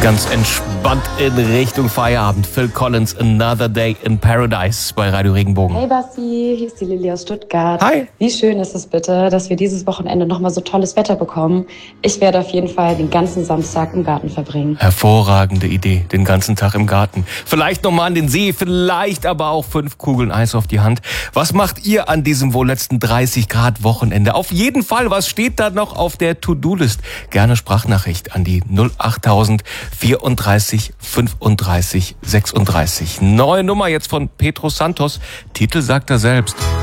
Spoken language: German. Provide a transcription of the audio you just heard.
Ganz entspannt in Richtung Feierabend. Phil Collins, Another Day in Paradise bei Radio Regenbogen. Hey Basti, hier ist die Lilly aus Stuttgart. Hi. Wie schön ist es bitte, dass wir dieses Wochenende nochmal so tolles Wetter bekommen. Ich werde auf jeden Fall den ganzen Samstag im Garten verbringen. Hervorragende Idee, den ganzen Tag im Garten. Vielleicht nochmal an den See, vielleicht aber auch 5 Kugeln Eis auf die Hand. Was macht ihr an diesem wohl letzten 30 Grad Wochenende? Auf jeden Fall, was steht da noch auf der To-Do-List? Gerne Sprachnachricht an die 08000 34 35 36. Neue Nummer jetzt von Pedro Santos. Titel sagt er selbst.